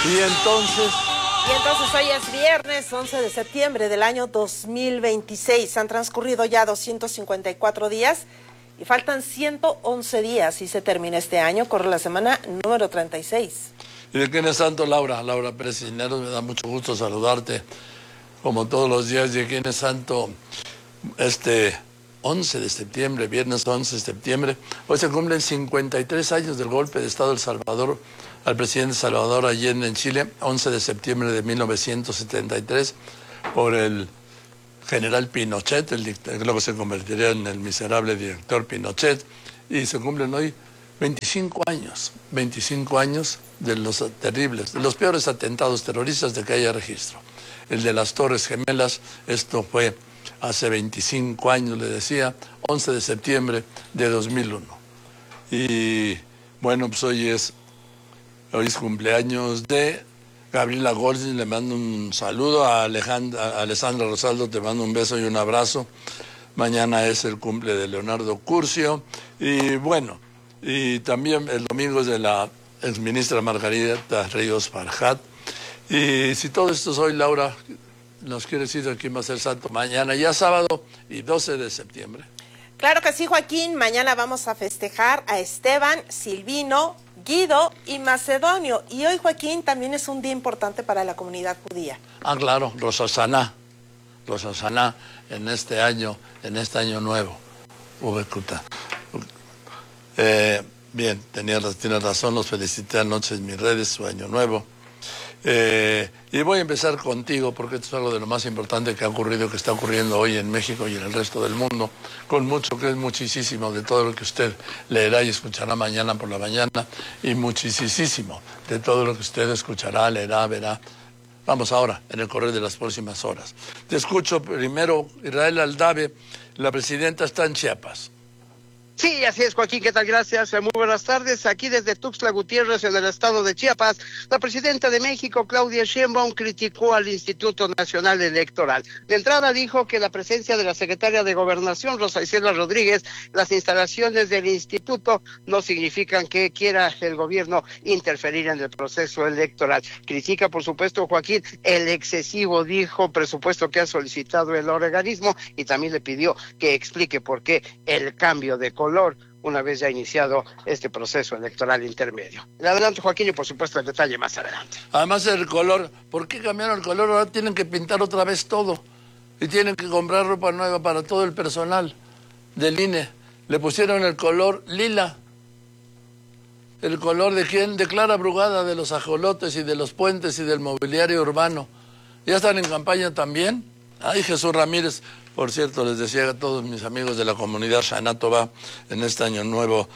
Y entonces hoy es viernes 11 de septiembre del año 2026. Han transcurrido ya 254 días y faltan 111 días y se termina este año. Corre la semana número 36. ¿Y de quién es santo, Laura? Laura Pérez Cisneros, me da mucho gusto saludarte, como todos los días. ¿De quién es santo? 11 de septiembre, viernes 11 de septiembre. Hoy se cumplen 53 años del golpe de Estado de El Salvador al presidente Salvador Allende en Chile, 11 de septiembre de 1973, por el general Pinochet, que luego se convertiría en el miserable director Pinochet, y se cumplen hoy 25 años de los terribles, de los peores atentados terroristas de que haya registro. El de las Torres Gemelas, esto fue hace 25 años, le decía, 11 de septiembre de 2001. Y bueno, pues hoy es cumpleaños de Gabriela Goldsmith, le mando un saludo. A Alessandra Rosaldo, te mando un beso y un abrazo. Mañana es el cumple de Leonardo Curcio. Y bueno, y también el domingo es de la exministra Margarita Ríos Farjat. Y si todo esto es hoy, Laura, ¿nos quiere decir quién va a ser santo mañana? Ya sábado y 12 de septiembre. Claro que sí, Joaquín. Mañana vamos a festejar a Esteban, Silvino, Guido y Macedonio. Y hoy, Joaquín, también es un día importante para la comunidad judía. Ah, claro, Rosh Hashanah en este año nuevo. Bien, tienes razón, los felicité anoche en mis redes, su año nuevo. Y voy a empezar contigo porque esto es algo de lo más importante que ha ocurrido, que está ocurriendo hoy en México y en el resto del mundo, con mucho, que es muchísimo de todo lo que usted leerá y escuchará mañana por la mañana, y muchísimo de todo lo que usted escuchará, leerá, verá. Vamos ahora, en el correr de las próximas horas. Te escucho primero, Israel Aldave. La presidenta está en Chiapas. Sí, así es, Joaquín, ¿qué tal? Gracias, muy buenas tardes. Aquí desde Tuxtla Gutiérrez, en el estado de Chiapas, la presidenta de México, Claudia Sheinbaum, criticó al Instituto Nacional Electoral. De entrada dijo que la presencia de la secretaria de Gobernación, Rosa Isela Rodríguez, las instalaciones del instituto no significan que quiera el gobierno interferir en el proceso electoral. Critica, por supuesto, Joaquín, el excesivo, dijo, presupuesto que ha solicitado el organismo, y también le pidió que explique por qué el cambio de color una vez ya iniciado este proceso electoral intermedio. Adelante, Joaquín, y por supuesto el detalle más adelante. Además el color, ¿por qué cambiaron el color? Ahora tienen que pintar otra vez todo y tienen que comprar ropa nueva para todo el personal del INE. Le pusieron el color lila. ¿El color de quién? De Clara Brugada, de los ajolotes y de los puentes y del mobiliario urbano. ¿Ya están en campaña también? Ay, Jesús Ramírez. Por cierto, les decía a todos mis amigos de la comunidad Shana Tova en este año nuevo,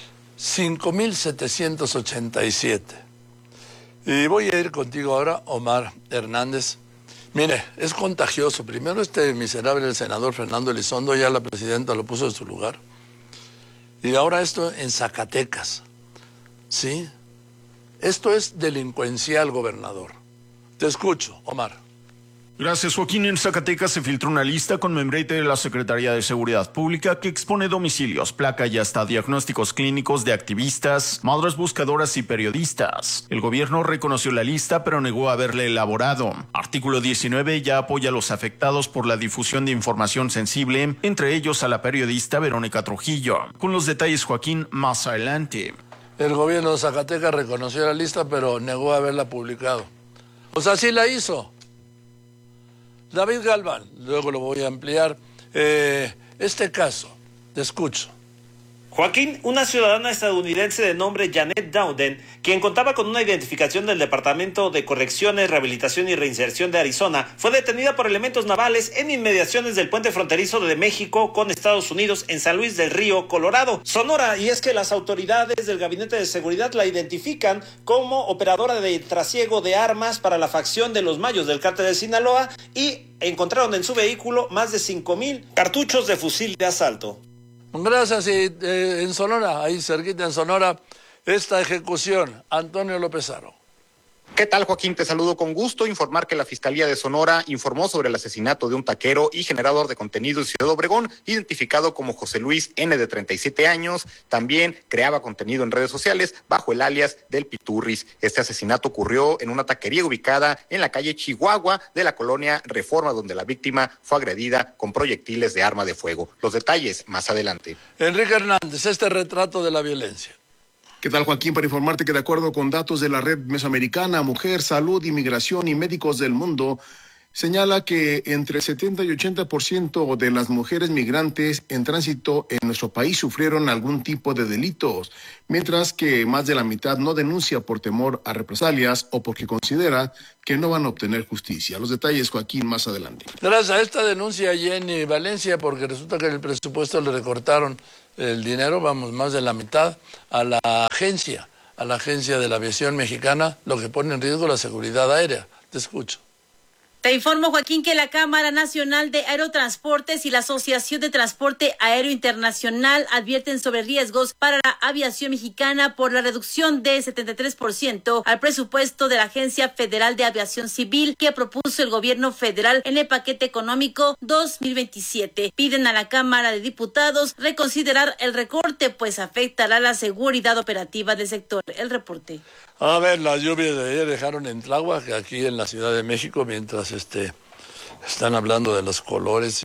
5,787. Y voy a ir contigo ahora, Omar Hernández. Mire, es contagioso. Primero miserable, el senador Fernando Elizondo, ya la presidenta lo puso en su lugar. Y ahora esto en Zacatecas. ¿Sí? Esto es delincuencial, gobernador. Te escucho, Omar. Gracias, Joaquín. En Zacatecas se filtró una lista con membrete de la Secretaría de Seguridad Pública que expone domicilios, placa y hasta diagnósticos clínicos de activistas, madres buscadoras y periodistas. El gobierno reconoció la lista, pero negó haberla elaborado. Artículo 19 ya apoya a los afectados por la difusión de información sensible, entre ellos a la periodista Verónica Trujillo. Con los detalles, Joaquín, más adelante. El gobierno de Zacatecas reconoció la lista, pero negó haberla publicado. O sea, sí la hizo. David Galván, luego lo voy a ampliar. Este caso, te escucho. Joaquín, una ciudadana estadounidense de nombre Janet Dowden, quien contaba con una identificación del Departamento de Correcciones, Rehabilitación y Reinserción de Arizona, fue detenida por elementos navales en inmediaciones del puente fronterizo de México con Estados Unidos en San Luis del Río, Colorado, Sonora. Y es que las autoridades del Gabinete de Seguridad la identifican como operadora de trasiego de armas para la facción de los Mayos del Cártel de Sinaloa, y encontraron en su vehículo más de 5,000 cartuchos de fusil de asalto. Gracias. Y en Sonora, ahí cerquita en Sonora, esta ejecución, Antonio López Haro. ¿Qué tal, Joaquín? Te saludo con gusto. Informar que la Fiscalía de Sonora informó sobre el asesinato de un taquero y generador de contenido en Ciudad Obregón, identificado como José Luis N., de 37 años. También creaba contenido en redes sociales bajo el alias del Piturris. Este asesinato ocurrió en una taquería ubicada en la calle Chihuahua de la colonia Reforma, donde la víctima fue agredida con proyectiles de arma de fuego. Los detalles más adelante. Enrique Hernández, este retrato de la violencia. ¿Qué tal, Joaquín? Para informarte que de acuerdo con datos de la Red Mesoamericana, Mujer, Salud, Inmigración y Médicos del Mundo, señala que entre el 70 y 80% de las mujeres migrantes en tránsito en nuestro país sufrieron algún tipo de delitos, mientras que más de la mitad no denuncia por temor a represalias o porque considera que no van a obtener justicia. Los detalles, Joaquín, más adelante. Gracias a esta denuncia Jenny Valencia, porque resulta que en el presupuesto le recortaron el dinero, vamos, más de la mitad, a la agencia de la aviación mexicana, lo que pone en riesgo la seguridad aérea. Te escucho. Te informo, Joaquín, que la Cámara Nacional de Aerotransportes y la Asociación de Transporte Aéreo Internacional advierten sobre riesgos para la aviación mexicana por la reducción de 73% al presupuesto de la Agencia Federal de Aviación Civil que propuso el gobierno federal en el paquete económico 2027. Piden a la Cámara de Diputados reconsiderar el recorte, pues afectará la seguridad operativa del sector. El reporte. A ver, las lluvias de ayer dejaron en Tláhuac, aquí en la Ciudad de México, mientras están hablando de los colores,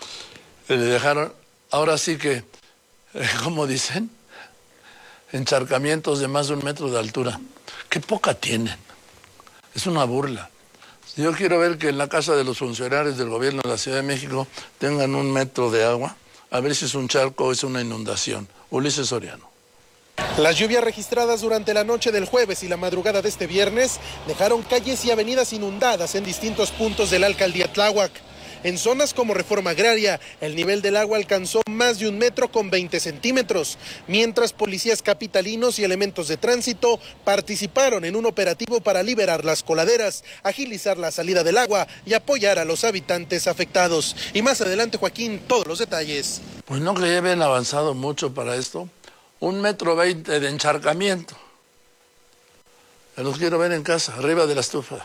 le dejaron, ahora sí que, ¿cómo dicen? Encharcamientos de más de 1 metro de altura. ¡Qué poca tienen! Es una burla. Yo quiero ver que en la casa de los funcionarios del gobierno de la Ciudad de México tengan 1 metro de agua, a ver si es un charco o es una inundación. Ulises Soriano. Las lluvias registradas durante la noche del jueves y la madrugada de este viernes dejaron calles y avenidas inundadas en distintos puntos de la alcaldía Tláhuac. En zonas como Reforma Agraria, el nivel del agua alcanzó más de 1 metro con 20 centímetros, mientras policías capitalinos y elementos de tránsito participaron en un operativo para liberar las coladeras, agilizar la salida del agua y apoyar a los habitantes afectados. Y más adelante, Joaquín, todos los detalles. Pues no que ya habían avanzado mucho para esto. 1,20 metro de encharcamiento. Ya los quiero ver en casa, arriba de la estufa.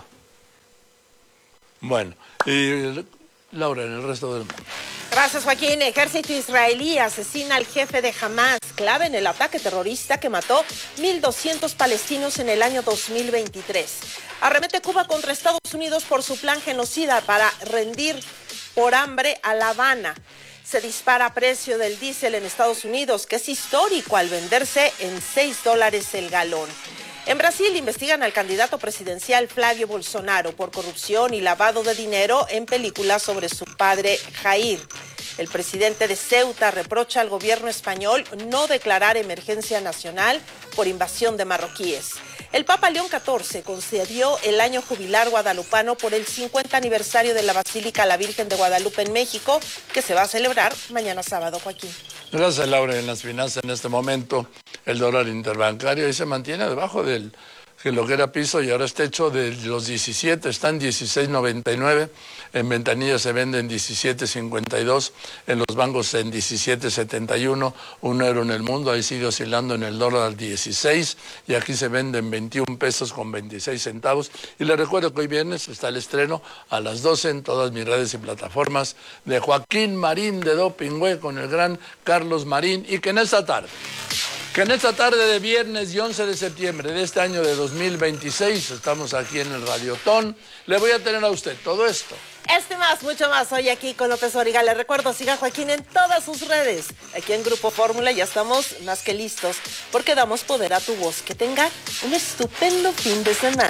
Bueno, y Laura, en el resto del mundo. Gracias, Joaquín. Ejército israelí asesina al jefe de Hamas, clave en el ataque terrorista que mató 1,200 palestinos en el año 2023. Arremete Cuba contra Estados Unidos por su plan genocida para rendir por hambre a La Habana. Se dispara precio del diésel en Estados Unidos, que es histórico al venderse en $6 el galón. En Brasil investigan al candidato presidencial Flavio Bolsonaro por corrupción y lavado de dinero en películas sobre su padre Jair. El presidente de Ceuta reprocha al gobierno español no declarar emergencia nacional por invasión de marroquíes. El Papa León XIV concedió el año jubilar guadalupano por el 50 aniversario de la Basílica La Virgen de Guadalupe en México, que se va a celebrar mañana sábado, Joaquín. Gracias, Laura. En las finanzas en este momento el dólar interbancario ahí se mantiene debajo del que lo que era piso y ahora es techo de los 17, está en 16.99, en ventanillas se vende en 17.52, en los bancos en 17.71, €1 en el mundo, ahí sigue oscilando en el dólar al 16 y aquí se vende en 21 pesos con 26 centavos. Y les recuerdo que hoy viernes está el estreno a las 12 en todas mis redes y plataformas de Joaquín Marín de Dopingüe con el gran Carlos Marín y que en esta tarde de viernes y 11 de septiembre de este año de 2026, estamos aquí en el Radiotón, le voy a tener a usted todo esto. Más, mucho más, hoy aquí con López Origa. Le recuerdo, siga a Joaquín en todas sus redes. Aquí en Grupo Fórmula ya estamos más que listos, porque damos poder a tu voz. Que tenga un estupendo fin de semana.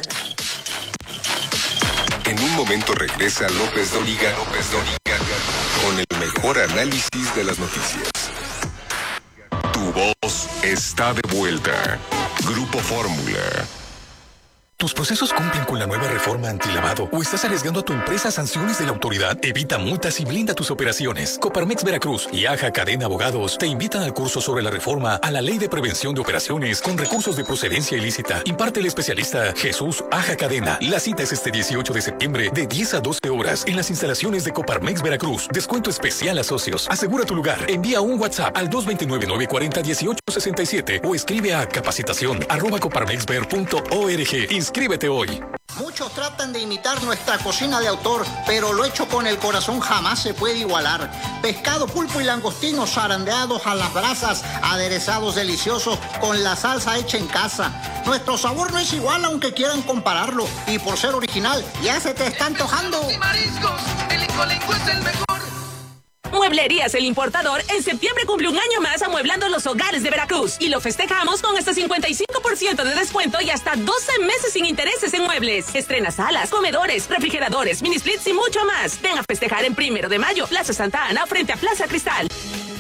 En un momento regresa López Dóriga con el mejor análisis de las noticias. Tu voz está de vuelta. Grupo Fórmula. ¿Tus procesos cumplen con la nueva reforma antilavado o estás arriesgando a tu empresa sanciones de la autoridad? Evita multas y blinda tus operaciones. Coparmex Veracruz y AJA Cadena Abogados te invitan al curso sobre la reforma a la Ley de Prevención de Operaciones con recursos de procedencia ilícita. Imparte el especialista Jesús Aja Cadena. La cita es este 18 de septiembre de 10 a 12 horas en las instalaciones de Coparmex Veracruz. Descuento especial a socios. Asegura tu lugar. Envía un WhatsApp al 229-940-1867 o escribe a capacitación@coparmexver.org. Inscríbete hoy. Muchos tratan de imitar nuestra cocina de autor, pero lo hecho con el corazón jamás se puede igualar. Pescado, pulpo y langostinos zarandeados a las brasas, aderezados deliciosos con la salsa hecha en casa. Nuestro sabor no es igual aunque quieran compararlo, y por ser original ya se te está antojando. Y mariscos, el Incolenco es el mejor. Mueblerías El Importador en septiembre cumple un año más amueblando los hogares de Veracruz y lo festejamos con hasta 55% de descuento y hasta 12 meses sin intereses en muebles. Estrena salas, comedores, refrigeradores, mini splits y mucho más. Ven a festejar en 1 de mayo, Plaza Santa Ana, frente a Plaza Cristal.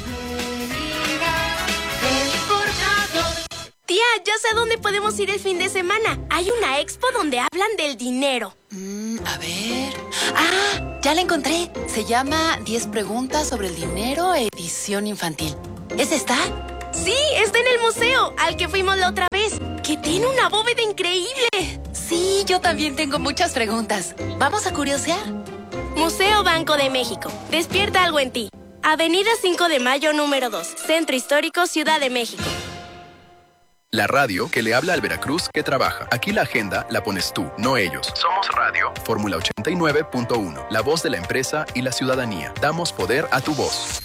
Tía, ya sé dónde podemos ir el fin de semana. Hay una expo donde hablan del dinero. A ver... ¡Ah! Ya la encontré. Se llama 10 preguntas sobre el dinero, edición infantil. ¿Es esta? Sí, está en el museo, al que fuimos la otra vez, que tiene una bóveda increíble. Sí, yo también tengo muchas preguntas. ¿Vamos a curiosear? Museo Banco de México. Despierta algo en ti. Avenida 5 de Mayo, número 2. Centro Histórico, Ciudad de México. La radio que le habla al Veracruz que trabaja. Aquí la agenda la pones tú, no ellos. Somos Radio. Fórmula 89.1. La voz de la empresa y la ciudadanía. Damos poder a tu voz.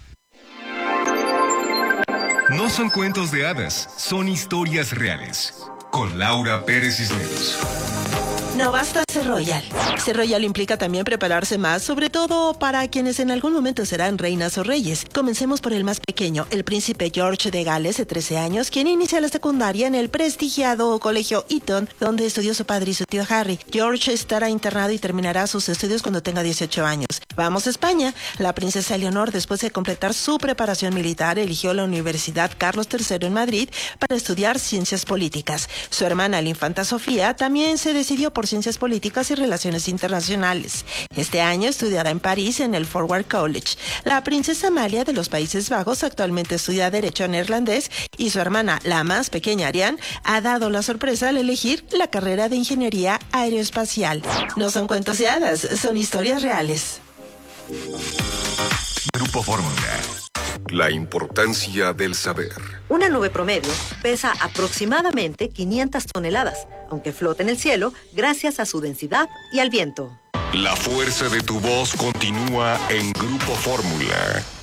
No son cuentos de hadas, son historias reales. Con Laura Pérez Cisneros. No basta ser royal. Ser royal implica también prepararse más, sobre todo para quienes en algún momento serán reinas o reyes. Comencemos por el más pequeño, el príncipe George de Gales, de 13 años, quien inicia la secundaria en el prestigiado colegio Eton, donde estudió su padre y su tío Harry. George estará internado y terminará sus estudios cuando tenga 18 años. Vamos a España. La princesa Eleonor, después de completar su preparación militar, eligió la Universidad Carlos III en Madrid para estudiar ciencias políticas. Su hermana, la infanta Sofía, también se decidió por ciencias políticas y relaciones internacionales. Este año estudiará en París en el Forward College. La princesa Amalia de los Países Bajos actualmente estudia Derecho neerlandés y su hermana, la más pequeña Ariane, ha dado la sorpresa al elegir la carrera de Ingeniería Aeroespacial. No son cuentos de hadas, son historias reales. Grupo Fórmula. La importancia del saber. Una nube promedio pesa aproximadamente 500 toneladas, aunque flota en el cielo gracias a su densidad y al viento. La fuerza de tu voz continúa en Grupo Fórmula.